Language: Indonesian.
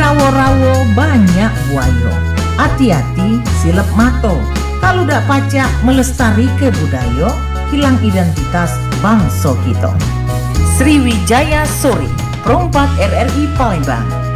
rawo-rawo banyak buayo. Hati-hati silep mato. Kalau dak pacak melestari ke budaya, hilang identitas bangsa kita. Sriwijaya Sore, Perompak RRI Palembang.